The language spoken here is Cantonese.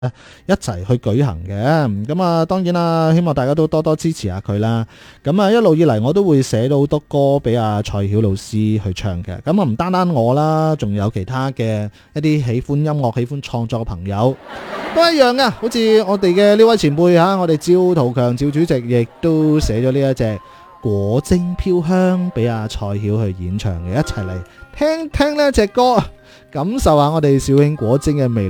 一齊去舉行嘅。咁啊，當然啦，希望大家都多多支持下佢啦。咁啊，一路以嚟我都會寫到好多歌俾阿蔡曉老師去唱嘅。咁啊，唔單單我啦，仲有其他嘅一啲喜歡音樂、喜歡創作嘅朋友都一樣噶。好似我哋嘅呢位前輩吓，我哋趙圖強趙主席亦都寫咗呢一隻果蒸飄香俾阿蔡曉去演唱嘅，一齊嚟聽聽呢一隻歌，感受下我哋肇慶果蒸嘅魅力。